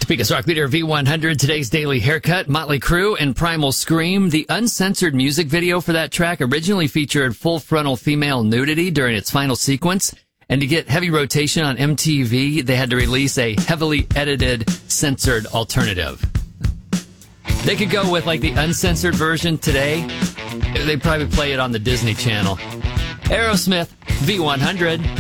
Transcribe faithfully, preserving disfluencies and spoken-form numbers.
Speaking of Rock Beater V one hundred, today's Daily Haircut, Motley Crue and Primal Scream. The uncensored music video for that track originally featured full frontal female nudity during its final sequence. And to get heavy rotation on M T V, they had to release a heavily edited, censored alternative. They could go with like the uncensored version today. They'd probably play it on the Disney Channel. Aerosmith, V one hundred.